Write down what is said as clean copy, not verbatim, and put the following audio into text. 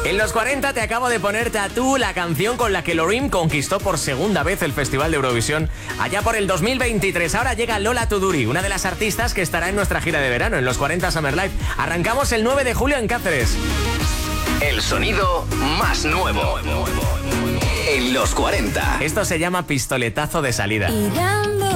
En los 40 te acabo de poner Tatú, la canción con la que Loreen conquistó por segunda vez el Festival de Eurovisión allá por el 2023. Ahora llega Lola Tuduri, una de las artistas que estará en nuestra gira de verano, en los 40 Summer Live. Arrancamos el 9 de julio en Cáceres. El sonido más nuevo en los 40. Esto se llama pistoletazo de salida. Irán